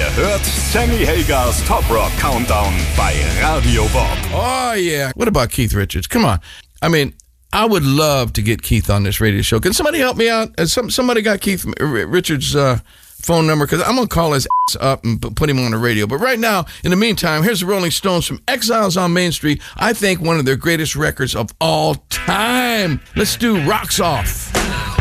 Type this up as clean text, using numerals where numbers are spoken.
Ihr hört Sammy Hagars Top Rock Countdown bei Radio Bob. Oh, yeah. What about Keith Richards? Come on. I mean, I would love to get Keith on this radio show. Can somebody help me out? Somebody got Keith Richards' phone number? Because I'm going to call his ass up and put him on the radio. But right now, in the meantime, here's the Rolling Stones from Exiles on Main Street. I think one of their greatest records of all time. Let's do Rocks Off.